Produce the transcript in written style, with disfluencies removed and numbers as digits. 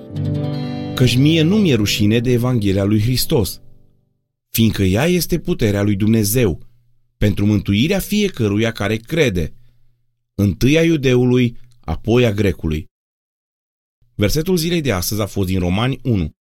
Căci mie nu mi-e rușine de Evanghelia lui Hristos, fiindcă ea este puterea lui Dumnezeu, pentru mântuirea fiecăruia care crede, întâi a iudeului, apoi a grecului. Versetul zilei de astăzi a fost din Romani 1.